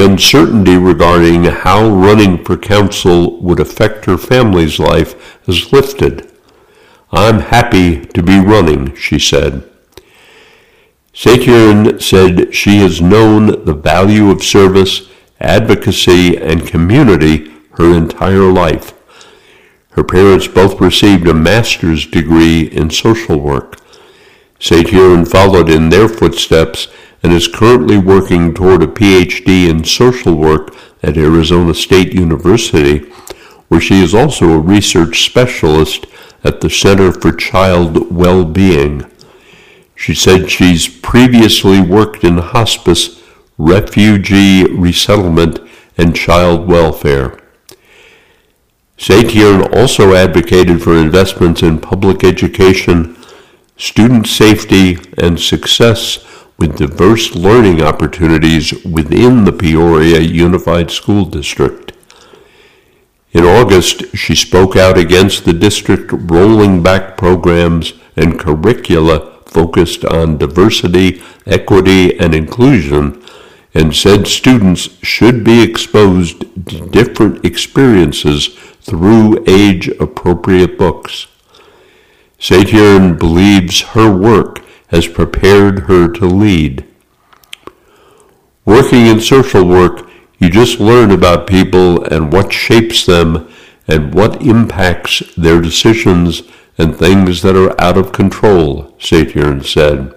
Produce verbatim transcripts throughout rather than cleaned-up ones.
The uncertainty regarding how running for council would affect her family's life has lifted. "I'm happy to be running," she said. Satyern said she has known the value of service, advocacy, and community her entire life. Her parents both received a master's degree in social work. Satyern followed in their footsteps and is currently working toward a P H D in social work at Arizona State University, where she is also a research specialist at the Center for Child Well-Being. She said she's previously worked in hospice, refugee resettlement, and child welfare. Satyern also advocated for investments in public education, student safety, and success with diverse learning opportunities within the Peoria Unified School District. In August, she spoke out against the district rolling back programs and curricula focused on diversity, equity, and inclusion, and said students should be exposed to different experiences through age-appropriate books. Satyern believes her work has prepared her to lead. Working in social work, you just learn about people and what shapes them and what impacts their decisions and things that are out of control, Satyern said.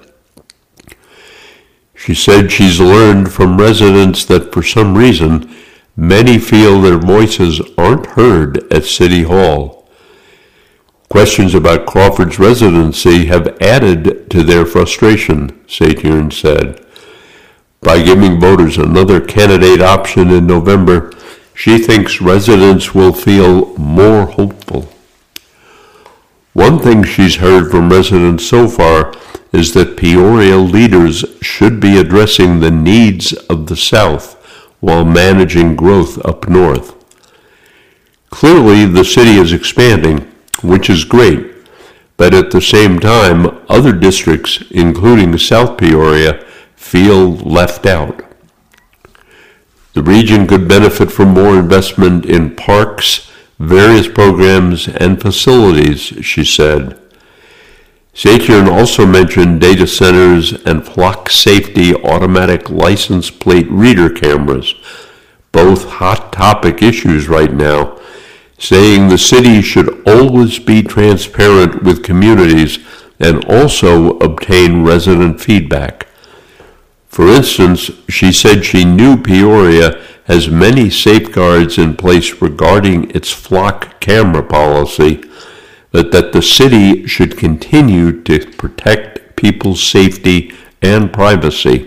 She said she's learned from residents that for some reason, many feel their voices aren't heard at City Hall. Questions about Crawford's residency have added to their frustration, Satyern said. By giving voters another candidate option in November, she thinks residents will feel more hopeful. One thing she's heard from residents so far is that Peoria leaders should be addressing the needs of the South while managing growth up north. Clearly, the city is expanding, which is great, but at the same time, other districts, including South Peoria, feel left out. The region could benefit from more investment in parks, various programs, and facilities, she said. Satyern also mentioned data centers and flock safety automatic license plate reader cameras, both hot topic issues right now, saying the city should always be transparent with communities and also obtain resident feedback. For instance, she said she knew Peoria has many safeguards in place regarding its flock camera policy, but that the city should continue to protect people's safety and privacy.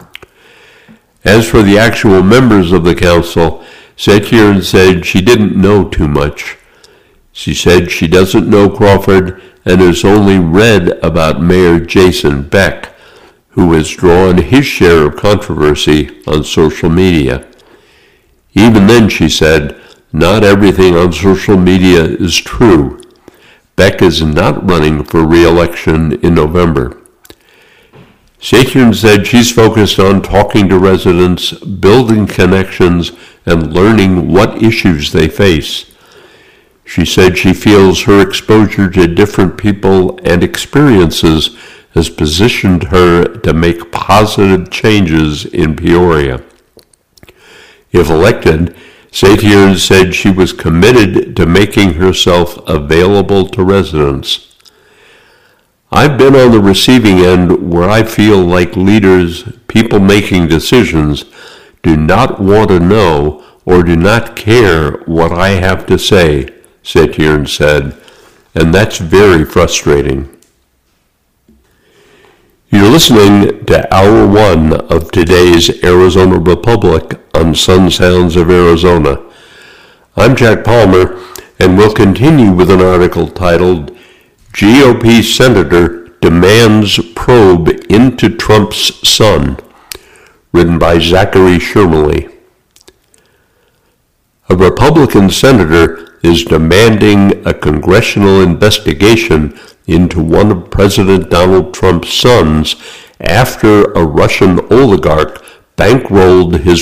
As for the actual members of the council, Satyern said she didn't know too much. She said she doesn't know Crawford and has only read about Mayor Jason Beck, who has drawn his share of controversy on social media. Even then, she said, not everything on social media is true. Beck is not running for re-election in November. Satyern said she's focused on talking to residents, building connections, and learning what issues they face. She said she feels her exposure to different people and experiences has positioned her to make positive changes in Peoria. If elected, Satyern said she was committed to making herself available to residents. I've been on the receiving end where I feel like leaders, people making decisions, do not want to know or do not care what I have to say, Satyern said, and that's very frustrating. You're listening to Hour One of today's Arizona Republic on Sun Sounds of Arizona. I'm Jack Palmer, and we'll continue with an article titled, G O P Senator Demands Probe into Trump's Son, written by Zachary Shermley. A Republican senator is demanding a congressional investigation into one of President Donald Trump's sons after a Russian oligarch bankrolled his